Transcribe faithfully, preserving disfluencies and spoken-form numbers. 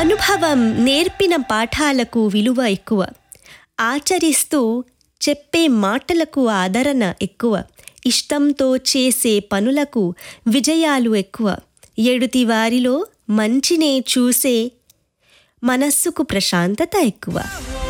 అనుభవం నేర్పిన పాఠాలకు విలువ ఎక్కువ, ఆచరిస్తూ చెప్పే మాటలకు ఆదరణ ఎక్కువ, ఇష్టంతో చేసే పనులకు విజయాలు ఎక్కువ, ఎదుటివారిలో మంచినే చూసే మనస్సుకు ప్రశాంతత ఎక్కువ.